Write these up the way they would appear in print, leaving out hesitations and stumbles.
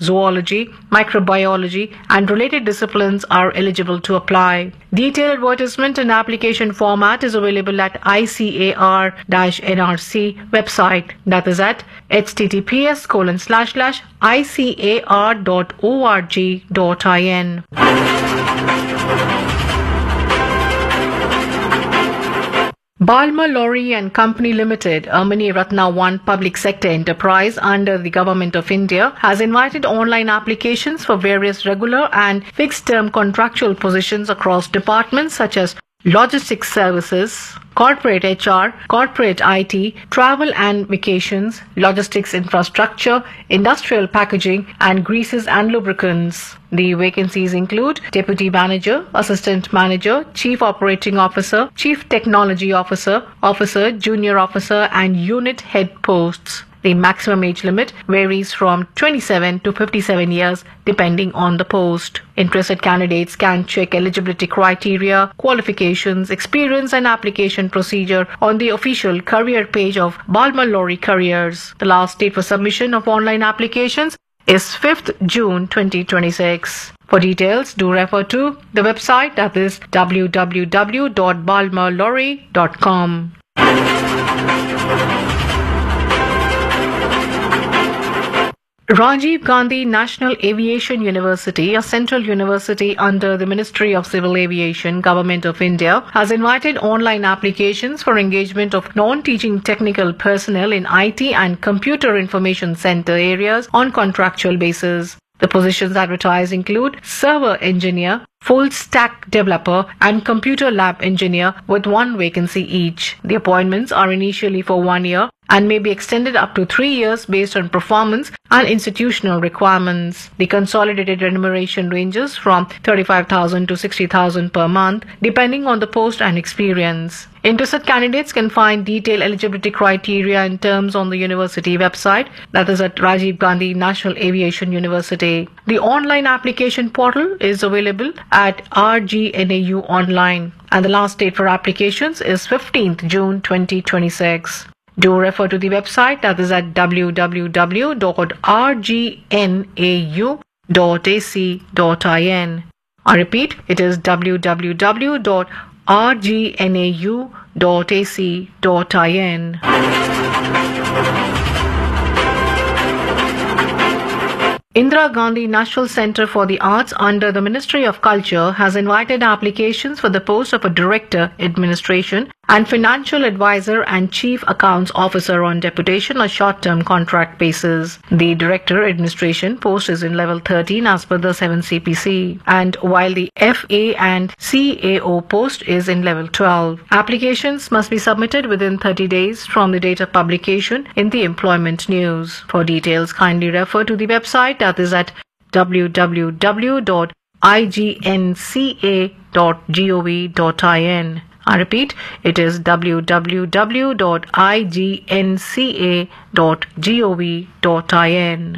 zoology, microbiology, and related disciplines are eligible to apply. Detailed advertisement and application format is available at ICAR-NRC website, that is at https://icar.org.in. Balmer Lorry and Company Limited, a Mini Ratna 1 public sector enterprise under the Government of India, has invited online applications for various regular and fixed-term contractual positions across departments such as logistics services, corporate HR, corporate IT, travel and vacations, logistics infrastructure, industrial packaging, and greases and lubricants. The vacancies include Deputy Manager, Assistant Manager, Chief Operating Officer, Chief Technology Officer, Officer, Junior Officer, and Unit Head posts. The maximum age limit varies from 27 to 57 years depending on the post. Interested candidates can check eligibility criteria, qualifications, experience and application procedure on the official career page of Balmer Lorry Careers. The last date for submission of online applications is 5th June 2026. For details, do refer to the website, that is www.balmerlorry.com. Rajiv Gandhi National Aviation University, a central university under the Ministry of Civil Aviation, Government of India, has invited online applications for engagement of non-teaching technical personnel in IT and computer information center areas on contractual basis. The positions advertised include server engineer, full stack developer, and computer lab engineer with one vacancy each. The appointments are initially for 1 year and may be extended up to 3 years based on performance and institutional requirements. The consolidated remuneration ranges from 35,000 to 60,000 per month, depending on the post and experience. Interested candidates can find detailed eligibility criteria and terms on the university website, that is at Rajiv Gandhi National Aviation University. The online application portal is available at RGNAU Online, and the last date for applications is 15th June 2026. Do refer to the website, that is at www.rgnau.ac.in. I repeat, it is www.rgnau.ac.in. Indira Gandhi National Centre for the Arts under the Ministry of Culture has invited applications for the post of a Director, Administration and Financial Advisor and Chief Accounts Officer on deputation or short-term contract basis. The Director, Administration post is in level 13 as per the 7 CPC, and while the FA and CAO post is in level 12. Applications must be submitted within 30 days from the date of publication in the Employment News. For details, kindly refer to the website, that is at www.ignca.gov.in. I repeat, it is www.ignca.gov.in.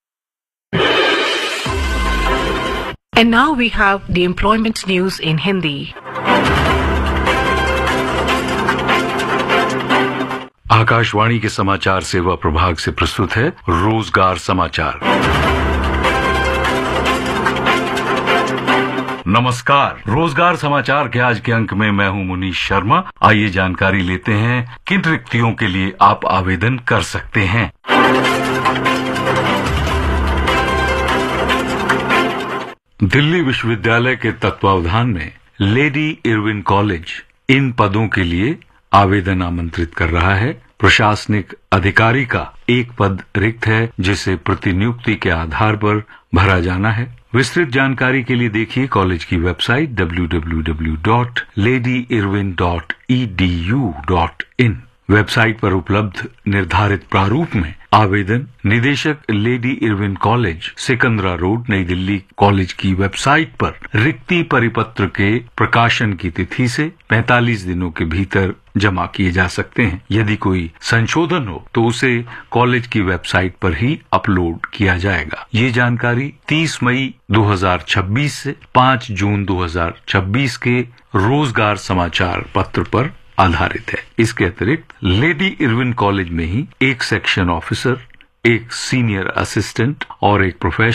And now we have the employment news in Hindi. Akashvani के समाचार सेवा प्रभाग से प्रस्तुत है रोजगार समाचार। नमस्कार, रोजगार समाचार के आज के अंक में मैं हूं मुनीश शर्मा। आइए जानकारी लेते हैं किन रिक्तियों के लिए आप आवेदन कर सकते हैं। दिल्ली विश्वविद्यालय के तत्वावधान में लेडी इरविन कॉलेज इन पदों के लिए आवेदन आमंत्रित कर रहा है। प्रशासनिक अधिकारी का एक पद रिक्त है, जिसे प्रतिनियुक्ति के आधार पर भरा जाना है। विस्तृत जानकारी के लिए देखिए कॉलेज की वेबसाइट www.ladyirwin.edu.in। वेबसाइट पर उपलब्ध निर्धारित प्रारूप में आवेदन निदेशक lady Irwin college, Sikandra road, नई दिल्ली कॉलेज की वेबसाइट पर रिक्ति परिपत्र के प्रकाशन की तिथि से 45 दिनों के भीतर जमा किए जा सकते हैं। यदि कोई संशोधन हो तो उसे कॉलेज की वेबसाइट पर ही अपलोड किया जाएगा। ये जानकारी 30 मई 2026 से 5 जून 2026 के रोजगार समाचार पत्र पर आधारित है। इसके अतिरिक्त लेडी इरविन कॉलेज में ही एक सेक्शन ऑफिसर, एक सीनियर असिस्टेंट और एक प्रोफेशनल